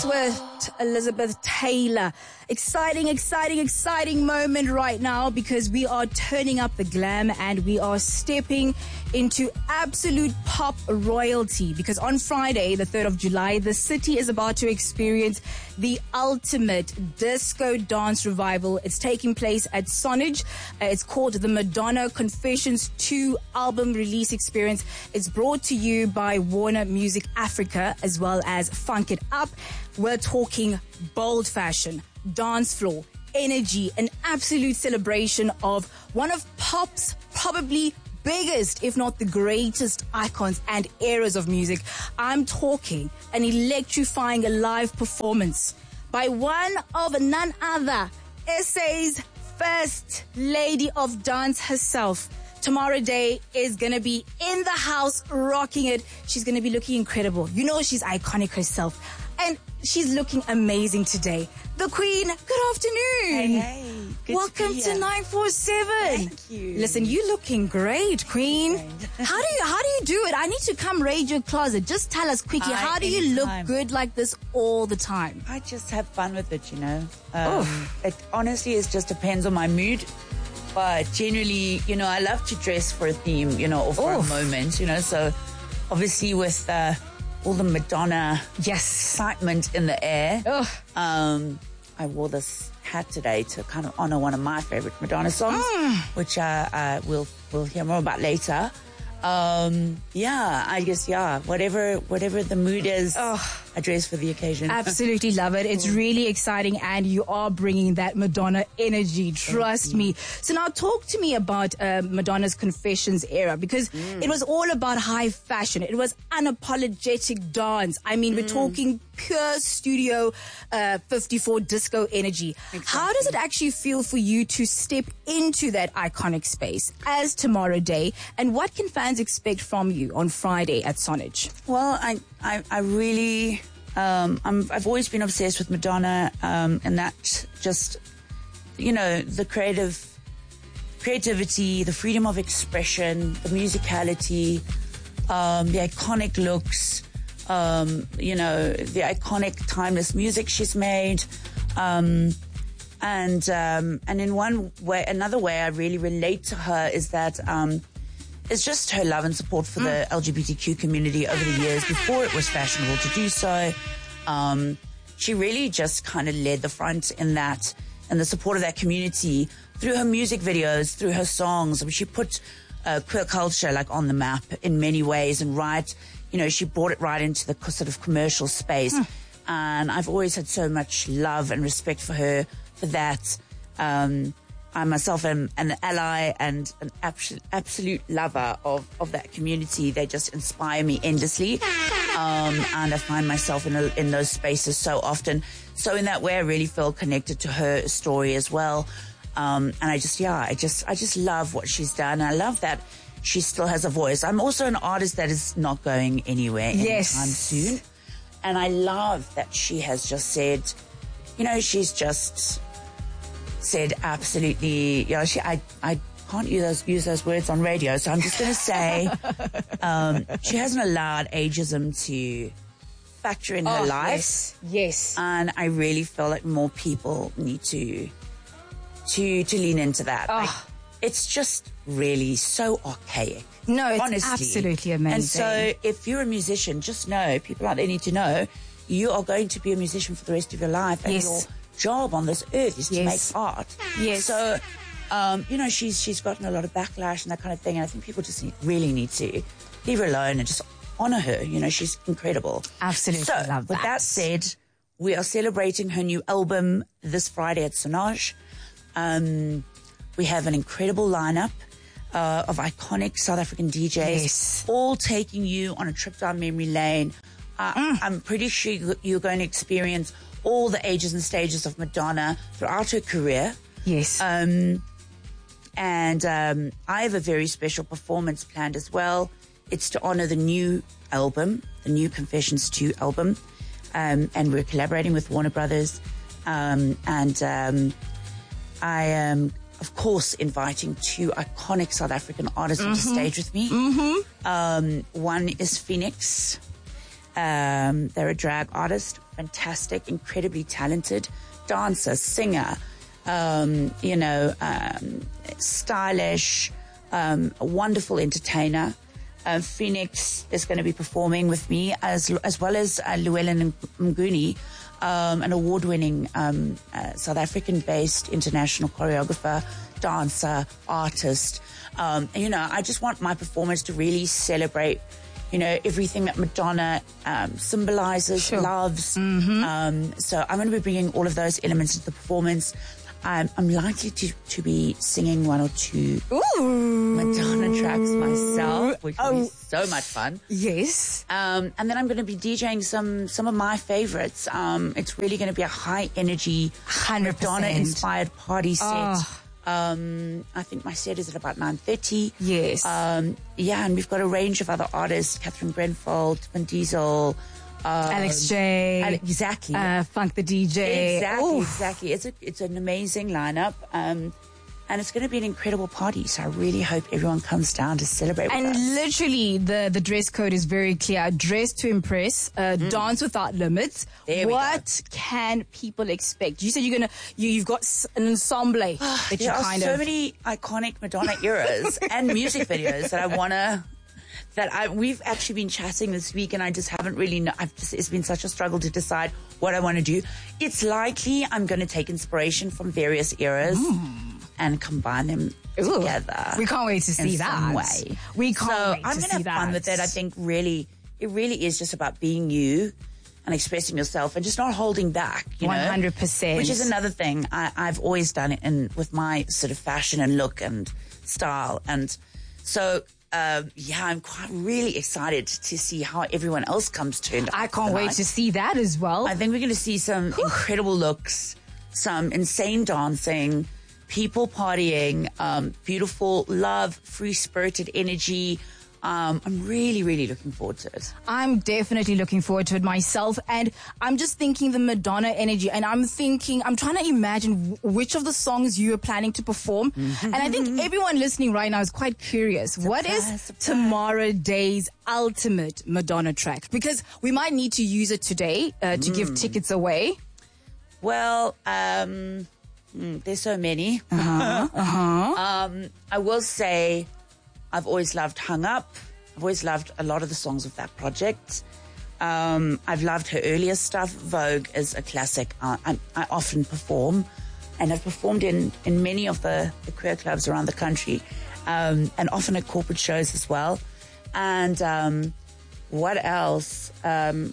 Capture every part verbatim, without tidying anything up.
Swift, Elizabeth Taylor. Exciting, exciting, exciting moment right now because we are turning up the glam and we are stepping into absolute pop royalty because on Friday, the third of July, the city is about to experience the ultimate disco dance revival. It's taking place at Sonage. Uh, it's called the Madonna Confessions two album release experience. It's brought to you by Warner Music Africa as well as Funk It Up. We're talking bold fashion, dance floor, energy, an absolute celebration of one of pop's probably biggest, if not the greatest icons and eras of music. I'm talking an electrifying live performance by one of none other, S A's first lady of dance herself. Tamara Day is going to be in the house rocking it. She's going to be looking incredible. You know she's iconic herself. And she's looking amazing today. The Queen, good afternoon. Hey, hey. Good Welcome to, to nine four seven. Thank you. Listen, you're looking great, Queen. How do you how do you do it? I need to come raid your closet. Just tell us quickly, I, how do you look anytime. good like this all the time? I just have fun with it, you know. Oh. Um, it honestly is just depends on my mood. But generally, you know, I love to dress for a theme, you know, or for Oof. a moment, you know. So obviously with uh, all the Madonna Yes. excitement in the air, Ugh. um, I wore this hat today to kind of honor one of my favorite Madonna songs, Mm. which uh, uh, we'll we'll hear more about later. Um, yeah, I guess yeah, whatever whatever the mood is, Oh. I dress for the occasion. Absolutely love it. It's really exciting and you are bringing that Madonna energy. Trust me. So now talk to me about uh, Madonna's Confessions era because Mm. it was all about high fashion. It was unapologetic dance. I mean, Mm. we're talking pure studio uh, fifty-four disco energy. How does it actually feel for you to step into that iconic space as Tamara Day? And what can fans expect from you on Friday at Sonage? Well, I, I, I really, um, I'm, I've always been obsessed with Madonna, um, and that just, you know, the creative, creativity, the freedom of expression, the musicality, um, the iconic looks, um, you know, the iconic timeless music she's made, um, and, um, and in one way, another way I really relate to her is that, um, it's just her love and support for the L G B T Q community over the years before it was fashionable to do so. Um, she really just kind of led the front in that and the support of that community through her music videos, through her songs. I mean, she put uh, queer culture like on the map in many ways and right, you know, she brought it right into the co- sort of commercial space. Mm. And I've always had so much love and respect for her for that. Um, I myself am an ally and an abs- absolute lover of, of that community. They just inspire me endlessly. Um, and I find myself in, a, in those spaces so often. So in that way, I really feel connected to her story as well. Um, and I just, yeah, I just, I just love what she's done. I love that she still has a voice. I'm also an artist that is not going anywhere Yes. anytime soon. And I love that she has just said, you know, she's just said absolutely, you know, she, I, I can't use those, use those words on radio, so I'm just going to say, um, she hasn't allowed ageism to factor in her Oh, life. Yes. Yes. And I really feel like more people need to, to, to lean into that. Oh. Like, it's just really so archaic. No, it's honestly. absolutely amazing. And so if you're a musician, just know, people out there need to know, you are going to be a musician for the rest of your life. And Yes. your job on this earth is to Yes. make art. Yes. So, um, you know, she's she's gotten a lot of backlash and that kind of thing. And I think people just need, really need to leave her alone and just honor her. You know, she's incredible. Absolutely So, love with that. that said, we are celebrating her new album this Friday at Sonage. Um, we have an incredible lineup uh, of iconic South African D Js, Yes. all taking you on a trip down memory lane. Uh, Mm. I'm pretty sure you're going to experience all the ages and stages of Madonna throughout her career. Yes. Um, and um, I have a very special performance planned as well. It's to honor the new album, the new Confessions two album. Um, and we're collaborating with Warner Brothers. Um, and um, I am, of course, inviting two iconic South African artists Mm-hmm. onto stage with me. Mm-hmm. Um, one is Phoenix. Um, they're a drag artist, fantastic, incredibly talented dancer, singer, um, you know, um, stylish, um, a wonderful entertainer. Uh, Phoenix is going to be performing with me, as as well as uh, Llewellyn Mnguni, um, an award-winning um, uh, South African-based international choreographer, dancer, artist. Um, and, you know, I just want my performance to really celebrate, you know, everything that Madonna um, symbolizes, Sure. loves. Mm-hmm. Um, so I'm going to be bringing all of those elements into the performance. Um, I'm likely to, to be singing one or two Ooh. Madonna tracks myself, which will Oh. be so much fun. Yes. Um, and then I'm going to be DJing some some of my favorites. Um, it's really going to be a high energy, one hundred percent. Madonna inspired party set. Oh. Um, I think my set is at about nine thirty. Yes. Um, yeah, and we've got a range of other artists: Catherine Grenfell, Vin Diesel, um, Alex J. Ale- exactly. Uh, Funk the D J. Exactly, Ooh. exactly. It's a, it's an amazing lineup. Um, and it's going to be an incredible party. So I really hope everyone comes down to celebrate with And us. literally, the, the dress code is very clear. Dress to impress, uh, dance without limits. There we what can people expect? You said you're gonna, you, you've got s- an ensemble that you There are kind so of. many iconic Madonna eras and music videos that I want to, that I, we've actually been chatting this week, and I just haven't really, know, I've just, it's been such a struggle to decide what I want to do. It's likely I'm going to take inspiration from various eras and combine them Ooh. together. We can't wait to see in that. some way. We can't so wait I'm to gonna see have that. fun with it. I think really, it really is just about being you and expressing yourself and just not holding back. You know? one hundred percent. Which is another thing I, I've always done it in with my sort of fashion and look and style. And so, uh, yeah, I'm quite really excited to see how everyone else comes turned. I out can't wait tonight. to see that as well. I think we're going to see some incredible looks, some insane dancing, people partying, um, beautiful love, free-spirited energy. Um, I'm really, really looking forward to it. I'm definitely looking forward to it myself. And I'm just thinking the Madonna energy. And I'm thinking, I'm trying to imagine w- which of the songs you are planning to perform. And I think everyone listening right now is quite curious. what is surprise. Tomorrow Day's ultimate Madonna track? Because we might need to use it today uh, to give tickets away. Well, um, mm, there's so many. Uh-huh, uh-huh. um, I will say I've always loved Hung Up. I've always loved a lot of the songs of that project. Um, I've loved her earlier stuff. Vogue is a classic. Uh, I, I often perform, and I've performed in, in many of the, the queer clubs around the country, um, and often at corporate shows as well. And um, what else? Um,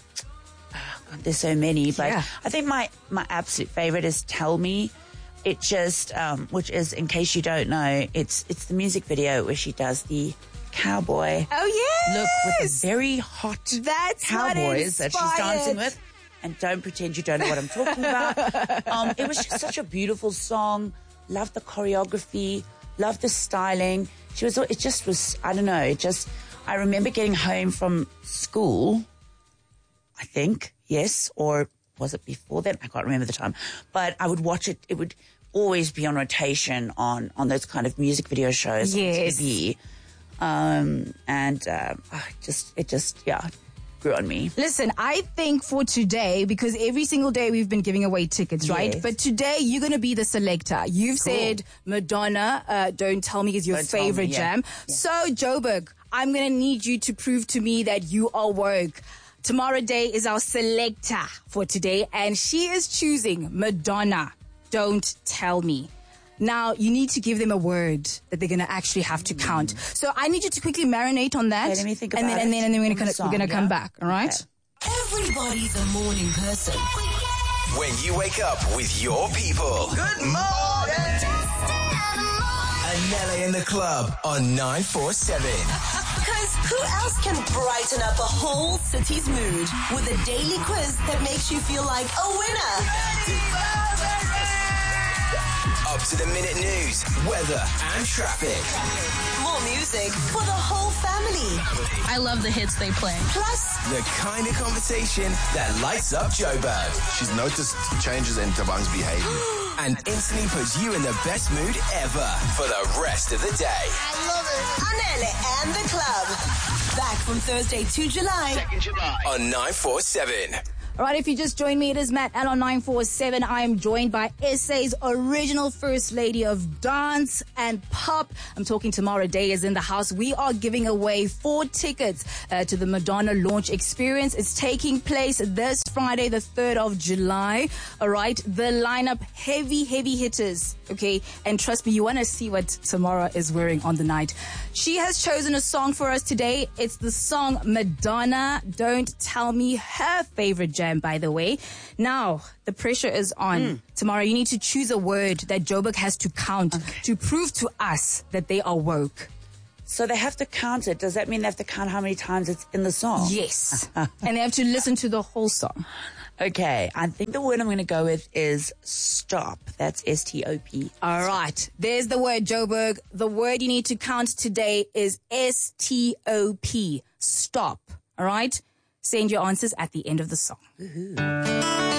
oh God, there's so many, but Yeah. I think my, my absolute favorite is Tell Me. It just, um, which is, in case you don't know, it's it's the music video where she does the cowboy Oh, yes! look with the very hot That's what cowboys that she's inspired. dancing with. And don't pretend you don't know what I'm talking about. um, it was just such a beautiful song. Loved the choreography. Loved the styling. She was. It just was. I don't know. It just. I remember getting home from school. I think yes, or was it before then? I can't remember the time. But I would watch it. It would always be on rotation on on those kind of music video shows Yes. on T V. Um, and uh, I just it just yeah grew on me. Listen, I think for today, because every single day we've been giving away tickets, right? Yes. But today you're going to be the selector. You've said Madonna, uh, Don't Tell Me is your Don't Tell Me, favorite yeah. jam. Yeah. So, Joburg, I'm going to need you to prove to me that you are woke. Tamara Day is our selector for today, and she is choosing Madonna, Don't Tell Me. Now, you need to give them a word that they're going to actually have to count. So I need you to quickly marinate on that. Okay, let me think and about then, and then, it and then we're on going the to song, we're going to come yeah? back, all right? Okay. Everybody's a morning person. When you wake up with your people. Good morning. Anela in the club on nine four seven. Because who else can brighten up a whole city's mood with a daily quiz that makes you feel like a winner? Up to the minute news, weather and traffic. More music for the whole family. I love the hits they play. Plus, The kind of conversation that lights up Joburg She's noticed changes in Tabang's behavior. and instantly puts you in the best mood ever for the rest of the day. Anele and the club. Back from Thursday to July. On nine four seven. All right, if you just joined me, it is Matt L on nine four seven. I am joined by S A's original First Lady of Dance and Pop. I'm talking Tamara Day is in the house. We are giving away four tickets uh, to the Madonna launch experience. It's taking place this Friday, the third of July. All right, the lineup, heavy, heavy hitters. Okay, and trust me, you want to see what Tamara is wearing on the night. She has chosen a song for us today. It's the song Madonna, Don't Tell Me, her favorite jam, by the way. Now, the pressure is on. Mm. Tamara, you need to choose a word that Joburg has to count okay. to prove to us that they are woke. So they have to count it. Does that mean they have to count how many times it's in the song? Yes. And they have to listen to the whole song. Okay, I think the word I'm going to go with is stop. That's S T O P. All right. There's the word, Joburg. The word you need to count today is S T O P. Stop. All right? Send your answers at the end of the song. Woohoo.